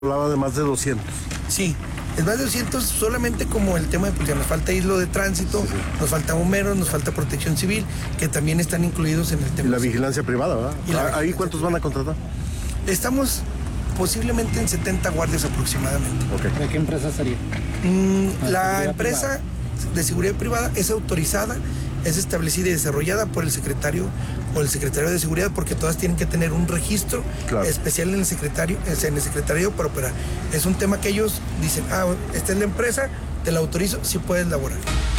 Hablaba de más de 200. Sí, es más de 200 solamente como el tema de, porque nos falta hilo de tránsito, sí. Nos falta bomberos, nos falta protección civil, que también están incluidos en el tema. Y la vigilancia privada, ¿verdad? ¿Ahí cuántos van a contratar? Estamos posiblemente en 70 guardias aproximadamente. Okay. ¿De qué empresa sería? La empresa de seguridad privada es autorizada, es establecida y desarrollada por el secretario o el secretario de seguridad, porque todas tienen que tener un registro especial en el secretariado para operar. Es un tema que ellos dicen, esta es la empresa, te la autorizo, sí puedes laborar.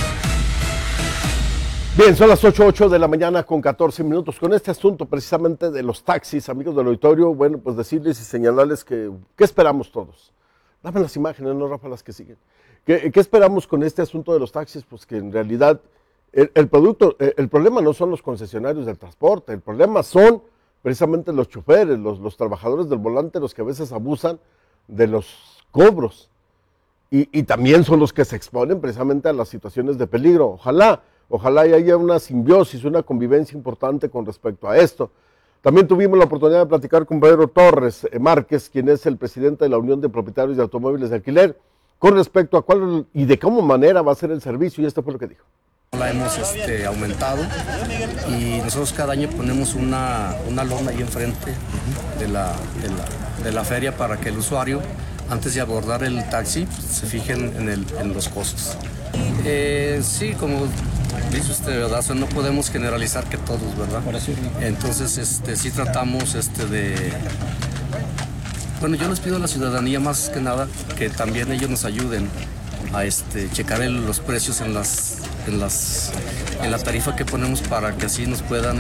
Bien, son las 8 de la mañana con 14 minutos. Con este asunto precisamente de los taxis, amigos del auditorio, bueno, pues decirles y señalarles que, ¿qué esperamos todos? Dame las imágenes, no, Rafa, las que siguen. ¿Qué esperamos con este asunto de los taxis? Pues que en realidad el problema no son los concesionarios del transporte, el problema son precisamente los choferes, los trabajadores del volante, los que a veces abusan de los cobros y también son los que se exponen precisamente a las situaciones de peligro. Ojalá y haya una simbiosis, una convivencia importante con respecto a esto. También tuvimos la oportunidad de platicar con Pedro Torres Márquez, quien es el presidente de la Unión de Propietarios de Automóviles de Alquiler, con respecto a cuál y de cómo manera va a ser el servicio, y esto fue lo que dijo. La hemos aumentado y nosotros cada año ponemos una lona ahí enfrente de la feria para que el usuario, antes de abordar el taxi, se fijen en los costos. Sí, como dice usted, ¿verdad? O sea, no podemos generalizar que todos, ¿verdad? Entonces, sí tratamos Bueno, yo les pido a la ciudadanía más que nada que también ellos nos ayuden a checar los precios en la tarifa que ponemos para que así nos puedan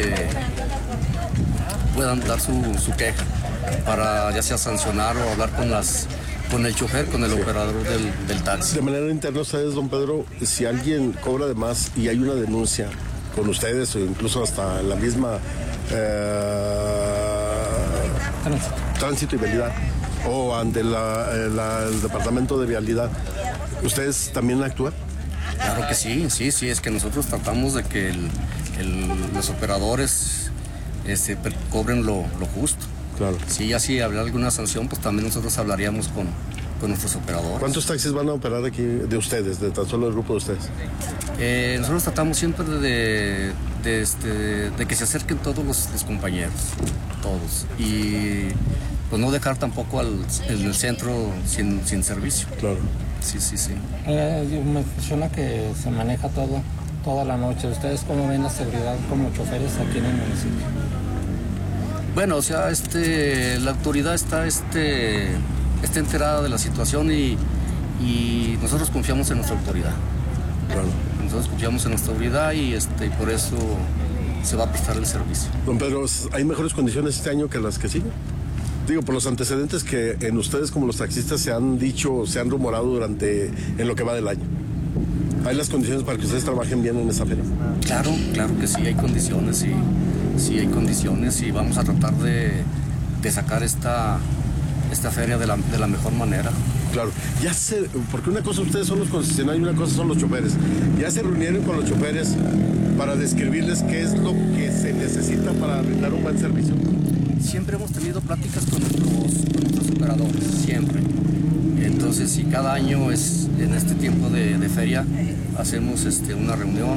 dar su queja para ya sea sancionar o hablar con el chofer, con el operador del taxi. De manera interna, ustedes, don Pedro, si alguien cobra de más y hay una denuncia con ustedes o incluso hasta la misma tránsito y vialidad o ante el departamento de vialidad, ¿ustedes también actúan? Claro que sí, es que nosotros tratamos de que los operadores cobren lo justo. Claro. Sí, ya si habrá alguna sanción, pues también nosotros hablaríamos con nuestros operadores. ¿Cuántos taxis van a operar aquí de ustedes, de tan solo el grupo de ustedes? Nosotros tratamos siempre de que se acerquen todos los compañeros, todos. Y pues no dejar tampoco el centro sin servicio. Claro. Sí. Menciona que se maneja toda la noche. ¿Ustedes cómo ven la seguridad como choferes aquí en el municipio? Bueno, o sea, la autoridad está enterada de la situación y nosotros confiamos en nuestra autoridad. Claro. Nosotros confiamos en nuestra autoridad y por eso se va a prestar el servicio. Don Pedro, ¿hay mejores condiciones este año que las que siguen? Digo, por los antecedentes que en ustedes como los taxistas se han dicho, se han rumorado en lo que va del año. ¿Hay las condiciones para que ustedes trabajen bien en esa feria? Claro que sí hay condiciones y vamos a tratar de sacar esta feria de la mejor manera. Claro, porque una cosa ustedes son los concesionarios y una cosa son los choferes. ¿Ya se reunieron con los choferes para describirles qué es lo que se necesita para brindar un buen servicio? Siempre hemos tenido pláticas con nuestros operadores, siempre. Entonces, si cada año en este tiempo de feria hacemos una reunión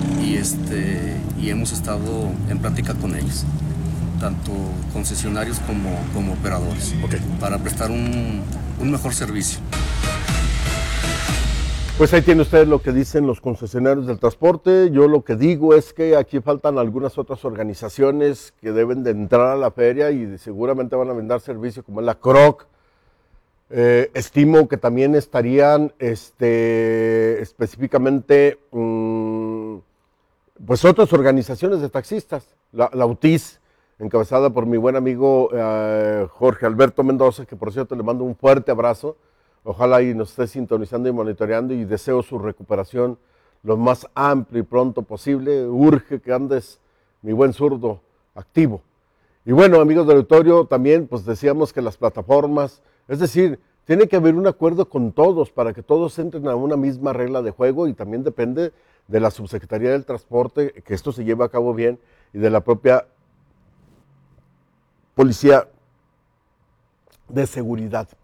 y hemos estado en plática con ellos, tanto concesionarios como operadores, para prestar un mejor servicio. Pues ahí tiene usted lo que dicen los concesionarios del transporte. Yo lo que digo es que aquí faltan algunas otras organizaciones que deben de entrar a la feria y seguramente van a brindar servicio, como es la CROC. Estimo que también estarían específicamente pues otras organizaciones de taxistas, la UTIS, encabezada por mi buen amigo Jorge Alberto Mendoza, que por cierto le mando un fuerte abrazo. Ojalá y nos esté sintonizando y monitoreando y deseo su recuperación lo más amplio y pronto posible. Urge que andes, mi buen zurdo, activo. Y bueno, amigos del auditorio, también pues decíamos que las plataformas, es decir, tiene que haber un acuerdo con todos para que todos entren a una misma regla de juego y también depende de la Subsecretaría del Transporte que esto se lleve a cabo bien y de la propia Policía de seguridad.